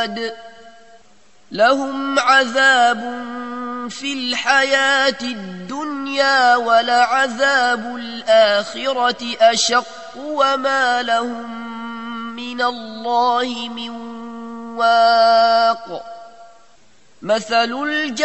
لهم عذاب في الحياة الدنيا ولعذاب الآخرة أشق وما لهم من الله من واق. مثل